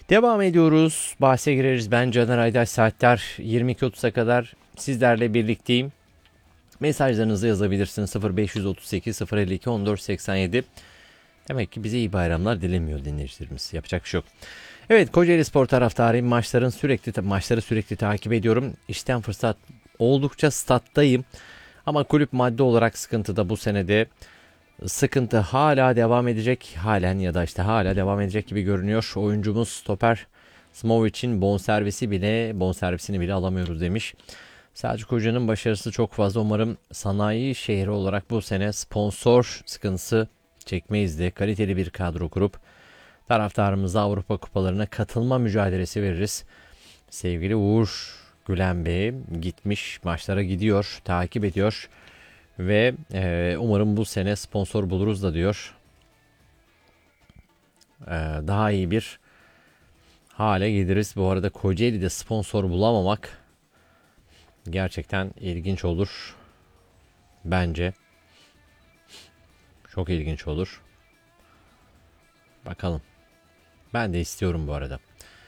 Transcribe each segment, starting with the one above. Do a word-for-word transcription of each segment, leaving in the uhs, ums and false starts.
Devam ediyoruz. Bahse gireriz. Ben Caner Aydaş. Saatler yirmi iki otuz'a kadar sizlerle birlikteyim. Mesajlarınızı yazabilirsiniz. sıfır beş otuz sekiz sıfır elli iki on dört seksen yedi. Demek ki bize iyi bayramlar dilemiyor dinleyicilerimiz. Yapacak bir şey yok. Evet, Kocaeli Spor taraftarıyım. Maçların sürekli maçları sürekli takip ediyorum. İşten fırsat oldukça stat'tayım. Ama kulüp maddi olarak sıkıntıda bu senede. Sıkıntı hala devam edecek. Halen ya da işte hala devam edecek gibi görünüyor. Oyuncumuz stoper Smovic'in bonservisi bile bonservisini bile alamıyoruz demiş. Selçuk Hoca'nın başarısı çok fazla. Umarım sanayi şehri olarak bu sene sponsor sıkıntısı çekmeyiz de kaliteli bir kadro kurup taraftarımıza Avrupa kupalarına katılma mücadelesi veririz. Sevgili Uğur Gülen Bey gitmiş, maçlara gidiyor, takip ediyor. Ve e, umarım bu sene sponsor buluruz da diyor. E, daha iyi bir hale geliriz. Bu arada Kocaeli'de sponsor bulamamak gerçekten ilginç olur. Bence. Çok ilginç olur. Bakalım. Ben de istiyorum bu arada.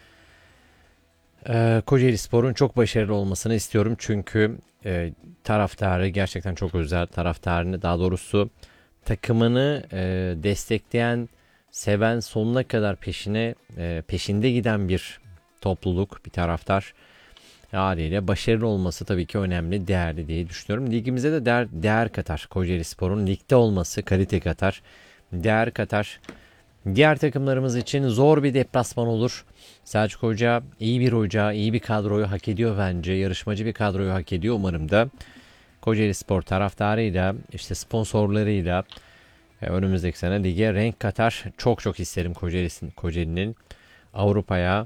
E, Kocaeli Spor'un çok başarılı olmasını istiyorum. Çünkü e, taraftarı gerçekten çok özel. Taraftarını, daha doğrusu takımını e, destekleyen, seven, sonuna kadar peşine e, peşinde giden bir topluluk, bir taraftar haliyle başarılı olması tabii ki önemli, değerli diye düşünüyorum. Ligimize de değer, değer katar. Kocaeli Spor'un ligde olması kalite katar, değer katar. Diğer takımlarımız için zor bir deplasman olur. Selçuk Hoca iyi bir hoca, iyi bir kadroyu hak ediyor bence. Yarışmacı bir kadroyu hak ediyor. Umarım da Kocaeli Spor taraftarıyla, işte sponsorlarıyla e, önümüzdeki sene lige renk katar. Çok çok isterim Kocaeli'nin Kocaeli'nin Avrupa'ya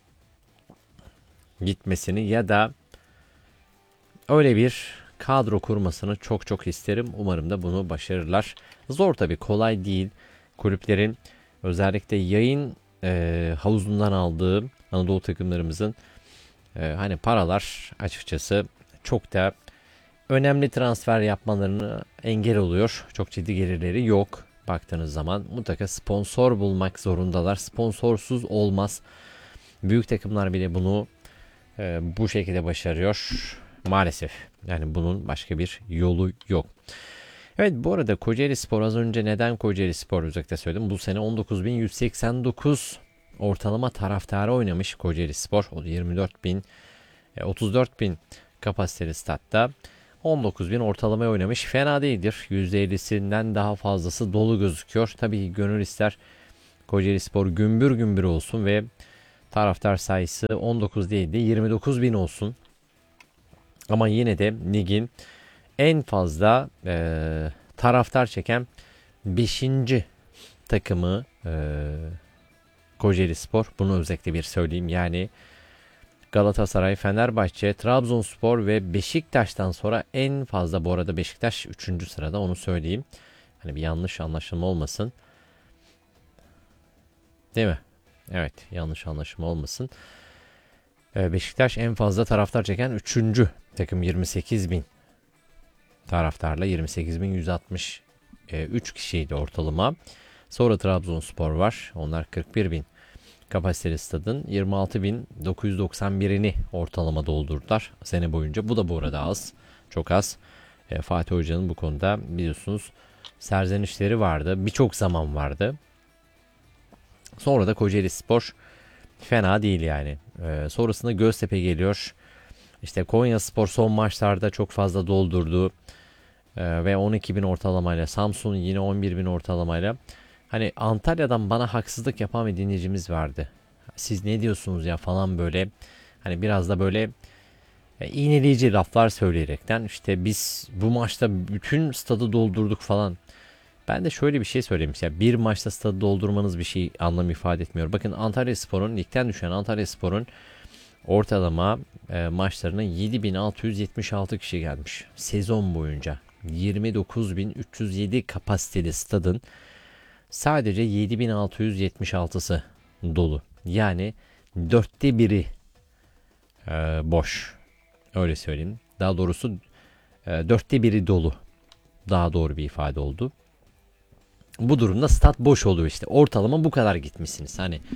gitmesini ya da öyle bir kadro kurmasını çok çok isterim. Umarım da bunu başarırlar. Zor tabii, kolay değil. Kulüplerin özellikle yayın e, havuzundan aldığı Anadolu takımlarımızın e, hani paralar açıkçası çok da önemli transfer yapmalarını engel oluyor. Çok ciddi gelirleri yok. Baktığınız zaman mutlaka sponsor bulmak zorundalar. Sponsorsuz olmaz. Büyük takımlar bile bunu e, bu şekilde başarıyor. Maalesef. Yani bunun başka bir yolu yok. Evet, bu arada Kocaeli Spor, az önce neden Kocaeli Spor özellikle söyledim. Bu sene on dokuz bin yüz seksen dokuz ortalama taraftarı oynamış Kocaeli Spor. O yirmi dört bin, otuz dört bin kapasiteli statta on dokuz bin ortalamaya oynamış. Fena değildir. yüzde ellisinden daha fazlası dolu gözüküyor. Tabii ki gönül ister Kocaeli Spor gümbür gümbür olsun ve taraftar sayısı on dokuz değil de yirmi dokuz bin olsun. Ama yine de ligin en fazla e, taraftar çeken beşinci takımı e, Kocaeli Spor. Bunu özellikle bir söyleyeyim. Yani Galatasaray, Fenerbahçe, Trabzonspor ve Beşiktaş'tan sonra en fazla, bu arada Beşiktaş üçüncü sırada, onu söyleyeyim. Hani bir yanlış anlaşılma olmasın. Değil mi? Evet, yanlış anlaşılma olmasın. Beşiktaş en fazla taraftar çeken üçüncü takım, yirmi sekiz bin taraftarla yirmi sekiz bin yüz altmış üç kişiydi ortalama. Sonra Trabzonspor var. Onlar kırk bir bin kapasiteli stadın yirmi altı bin dokuz yüz doksan birini ortalama doldurdular sene boyunca. Bu da bu arada az. Çok az. E, Fatih Hoca'nın bu konuda biliyorsunuz serzenişleri vardı. Birçok zaman vardı. Sonra da Kocaeli Spor fena değil yani. E, sonrasında Göztepe geliyor. İşte Konyaspor son maçlarda çok fazla doldurdu. E, ve on iki bin ortalamayla. Samsun yine on bir bin ortalamayla. Hani Antalya'dan bana haksızlık yapan bir dinleyicimiz vardı. Siz ne diyorsunuz ya falan böyle. Hani biraz da böyle e, iğneleyici laflar söyleyerekten işte biz bu maçta bütün stadı doldurduk falan. Ben de şöyle bir şey söylemiş ya, bir maçta stadı doldurmanız bir şey anlam ifade etmiyor. Bakın Antalyaspor'un, ligden düşen Antalyaspor'un ortalama e, maçlarına yedi bin altı yüz yetmiş altı kişi gelmiş. Sezon boyunca yirmi dokuz bin üç yüz yedi kapasiteli stadın sadece yedi bin altı yüz yetmiş altısı dolu. Yani dörtte biri e, boş. Öyle söyleyeyim. Daha doğrusu e, dörtte biri dolu. Daha doğru bir ifade oldu. Bu durumda stat boş oluyor işte. Ortalama bu kadar gitmişsiniz. Hani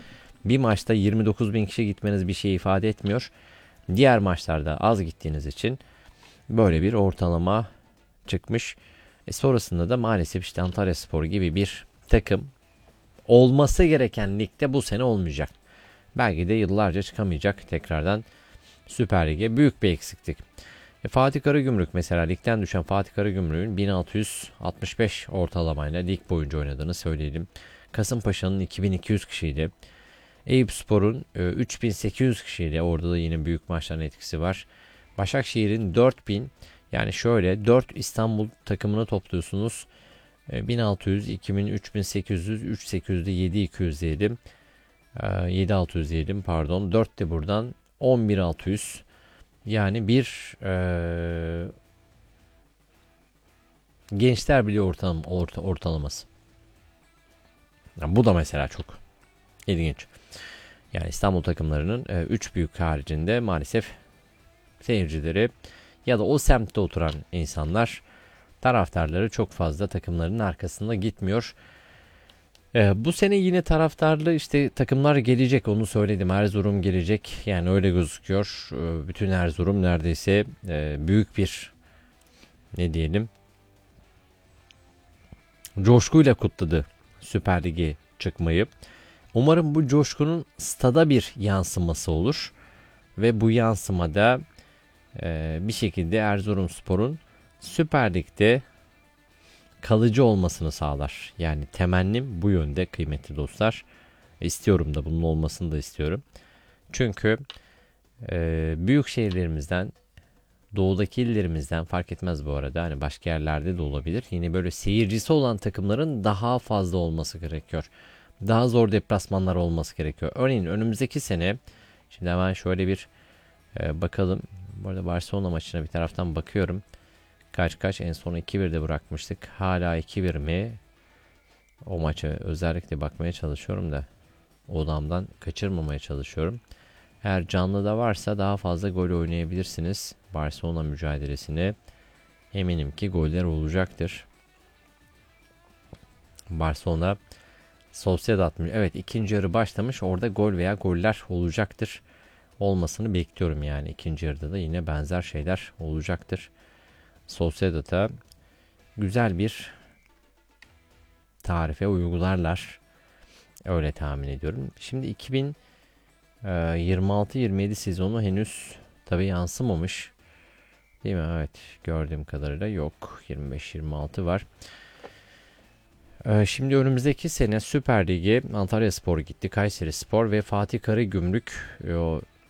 Bir maçta yirmi dokuz bin kişi gitmeniz bir şey ifade etmiyor. Diğer maçlarda az gittiğiniz için böyle bir ortalama çıkmış. E sonrasında da maalesef işte Antalyaspor gibi bir takım olması gereken ligde bu sene olmayacak. Belki de yıllarca çıkamayacak tekrardan Süper Lig'e. Büyük bir eksiklik. E Fatih Karagümrük mesela, ligden düşen Fatih Karagümrük'ün bin altı yüz altmış beş ortalamayla lig boyunca oynadığını söyleyelim. Kasımpaşa'nın iki bin iki yüz kişiydi. Eyüpspor'un e, üç bin sekiz yüz kişiydi. Orada da yine büyük maçların etkisi var. Başakşehir'in dört bin, yani şöyle dört İstanbul takımını topluyorsunuz. E, bin altı yüz, iki bin, üç bin sekiz yüz, üç bin sekiz yüz, yedi bin iki yüz diyelim. E, yedi bin altı yüz diyelim pardon. dört de buradan on bin altı yüz. Yani bir e, Gençler Birliği ortalama, orta, ortalaması. Yani bu da mesela çok ilginç. Yani İstanbul takımlarının üç büyük haricinde maalesef seyircileri ya da o semtte oturan insanlar, taraftarları çok fazla takımlarının arkasında gitmiyor. Ee, bu sene yine taraftarlı işte takımlar gelecek, onu söyledim. Erzurum gelecek, yani öyle gözüküyor. Ee, bütün Erzurum neredeyse e, büyük bir, ne diyelim, coşkuyla kutladı Süper Lig'e çıkmayı. Umarım bu coşkunun stada bir yansıması olur ve bu yansımada e, bir şekilde Erzurumspor'un Süper Lig'de kalıcı olmasını sağlar. Yani temennim bu yönde kıymetli dostlar. İstiyorum da, bunun olmasını da istiyorum. Çünkü e, büyük şehirlerimizden, doğudaki illerimizden, fark etmez bu arada, hani başka yerlerde de olabilir, yine böyle seyircisi olan takımların daha fazla olması gerekiyor. Daha zor deplasmanlar olması gerekiyor. Örneğin önümüzdeki sene, şimdi hemen şöyle bir e, bakalım. Bu arada Barcelona maçına bir taraftan bakıyorum. Kaç kaç, en son iki birde bırakmıştık. Hala iki bir mi? O maça özellikle bakmaya çalışıyorum da odamdan kaçırmamaya çalışıyorum. Eğer canlı da varsa daha fazla gol oynayabilirsiniz. Barcelona mücadelesine eminim ki goller olacaktır. Barcelona Sociedad, evet, ikinci yarı başlamış. Orada gol veya goller olacaktır. Olmasını bekliyorum yani. İkinci yarıda da yine benzer şeyler olacaktır. Sociedad'a güzel bir tarife uygularlar. Öyle tahmin ediyorum. Şimdi iki bin yirmi altı yirmi yedi sezonu henüz tabi yansımamış. Değil mi? Evet. Gördüğüm kadarıyla yok. yirmi beş yirmi altı var. Şimdi önümüzdeki sene Süper Lig'e Antalyaspor gitti, Kayserispor ve Fatih Karagümrük o